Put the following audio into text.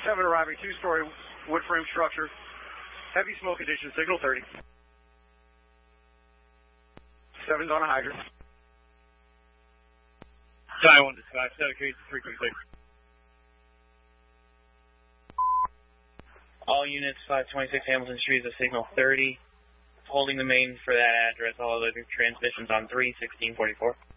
7 arriving, 2-story wood frame structure. Heavy smoke condition, signal 30. 7's on a hydrant. Sky 1 to Sky 7 carries 326. All units, 526 Hamilton Street is a signal 30. Holding the main for that address. All other transmissions on 31644.